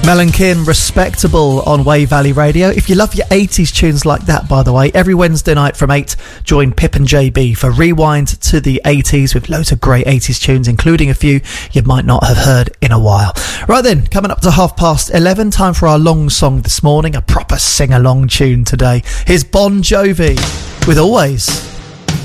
Melankin, Respectable on Wave Valley Radio. If you love your 80s tunes like that, by the way, every Wednesday night from 8, join Pip and JB for Rewind to the 80s with loads of great 80s tunes, including a few you might not have heard in a while. Right then, coming up to 11:30, time for our long song this morning, a proper sing-along tune today. Here's Bon Jovi with Always.